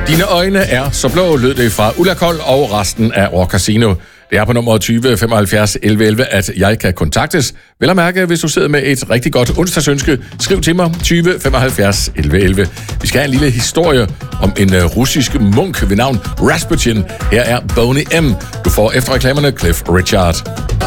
Dine øjne er så blå, lød det fra Ulla Kold og resten af Rock Casino. Det er på nummer 20 75 11 11, at jeg kan kontaktes. Vel at mærke, hvis du sidder med et rigtig godt onsdagsønske, skriv til mig 20 75 11 11. Vi skal have en lille historie om en russisk munk ved navn Rasputin. Her er Boney M. Du får efter reklamerne Cliff Richard.